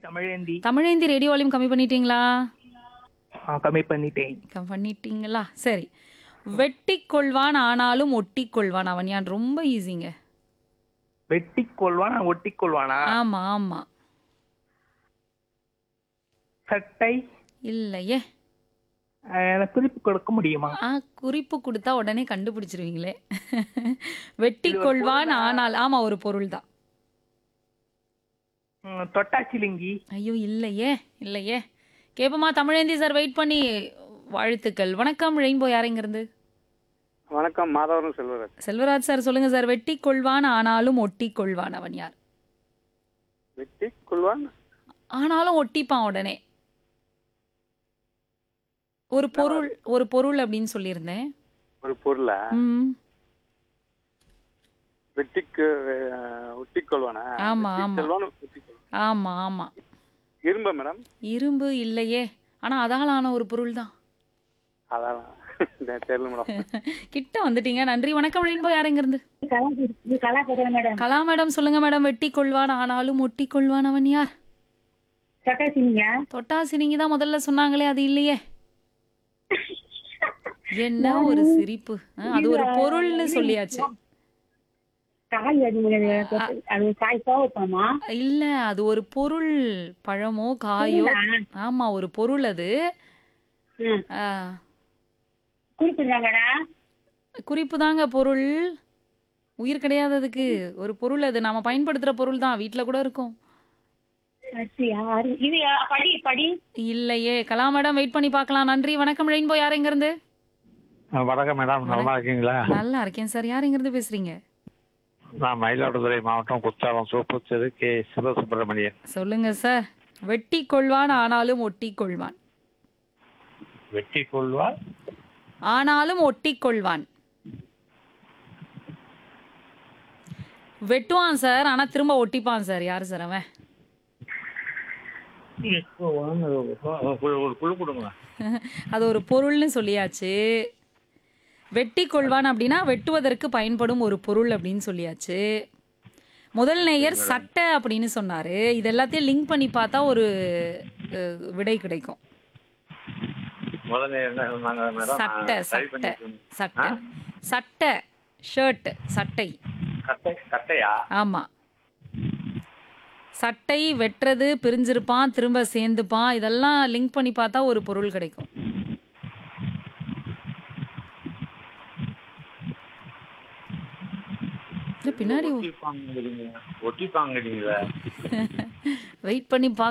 Tamilendhi. Tamilendhi radio volume கம்மி பண்ணிட்டீங்களா? கம்மி பண்ணிட்டேன். பண்ணிட்டீங்களா? சரி. வெட்டிக் கொள்வான் ஆனாலும் ஒட்டிக் கொள்வான் அவன் யான். ரொம்ப ஈஸிங்க. வெட்டிக் கொள்வான் ஒட்டிக் கொள்வானா? ஆமா ஆமா. சட்டை. இல்லையே. எனக்கு குறிப்பு கொடுக்க முடியுமா? குறிப்பு கொடுத்தா உடனே கண்டுபிடிச்சிருவீங்களே. இது வெட்டிக் ஒரு கொள்வான் பொருளா? ஆனால் ஆமா ஒரு பொருள் தான். தொட்டாச்சிலிங்கி. ஐயோ இல்லையே இல்லையே. கேப்பமா தமிழேந்தி சார் வெயிட் பண்ணி. வாழ்த்துக்கள். வணக்கம் ரெயின்போ யாரைங்கிருந்து? வணக்கம், மாதவரம் செல்வராஜ். செல்வராஜ் சார் சொல்லுங்க சார். வெட்டிக் கொள்வான் ஆனாலும் ஒட்டிக் கொள்வான் அவன் யார்? வெட்டி கொள்வான். ஆனாலும் ஒட்டிப்பான் உடனே. ஒரு பொருள் அப்படின்னு சொல்லியிருந்தேன். ஒரு பொருளா? ம். வெட்டிக்கு ஒட்டி கொள்வானா? ஆமா ஆமா ஆமா ஆமா. இரும்பா மேடம்? இரும்பு இல்லையே. ஆனா அதால் ஆன ஒரு பொருள் தான். அதான் தெரியல மேடம். கிட்ட வந்துட்டீங்க. நன்றி. வணக்கம் ரெயின்போ யாரைங்கிருந்து? கலா பேசுறேன் மேடம். கலா மேடம் சொல்லுங்க மேடம். வெட்டிக் கொள்வான் ஆனாலும் ஒட்டிக் கொள்வான் அவன் யார்? தொட்டாசினிங்க. தொட்டாசினிங்கி தான் முதல்ல சொன்னாங்களே, அது இல்லையே. என்ன ஒரு சிரிப்பு. அது ஒரு பொருள்னு சொல்லியாச்சு. காய் அது காய் கோவப்பமா? இல்ல அது ஒரு பொருள். பழமோ காயோ. ஆமா ஒரு பொருள் அது. ஆ, குறிப்பிடுங்க மேடம். குறிப்பு தாங்க பொருள். உயிர் கிடையாது அதுக்கு. ஒரு பொருள் அது. நாம பயன்படுத்துற பொருள் தான். வீட்ல கூட இருக்கும். இது படி படி. இல்லையே. கலா மேடம் வெயிட் பண்ணி பார்க்கலாம். நன்றி. வணக்கம் ரெயின்போ யாரைங்கிருந்து? வணக்கம் மேடம், நல்லா இருக்கீங்களா? நல்லா இருக்கேன் சார். யாரைங்கிருந்து பேசுறீங்க? நான் மயிலாடுதுறை மாவட்டம் குற்றாலம் சூப்பர் கே சிவசுப்பிரமணியன். சொல்லுங்க சார். வெட்டிக் கொள்வான் ஆனாலும் ஒட்டிக் கொள்வான். வெட்டி கொள்வார் ஆனாலும் ஒட்டிக் கொள்வான். வெட்டுவான் சார், ஆனா திரும்ப ஒட்டிப்பான் சார். யாரு சார் அவன்? ஒரு குழு கொடுங்க. அது ஒரு பொருள்னு சொல்லியாச்சு. வெட்டிக் கொள்வான் அப்படின்னா வெட்டுவதற்கு பயன்படும் ஒரு பொருள் அப்படின்னு சொல்லியாச்சு. முதல் நேயர் சட்டை அப்படின்னு சொன்னாரு. இது எல்லாத்தையும் லிங்க் பண்ணி பார்த்தா ஒரு விடை கிடைக்கும். முதல்ல என்ன சொன்னாங்க மேடம்? சட்டை சட்டை சட்டை சட்டை ஷர்ட் சட்டை. கட்டையா? ஆமா. சட்டை வெட்டுறது, பிரிஞ்சிருப்பான், திரும்ப சேர்ந்துப்பான், இதெல்லாம் லிங்க் பண்ணி பார்த்தா ஒரு பொருள் கிடைக்கும். பின்னாடி ஒட்டிப்பாங்க. வெயிட் பண்ணி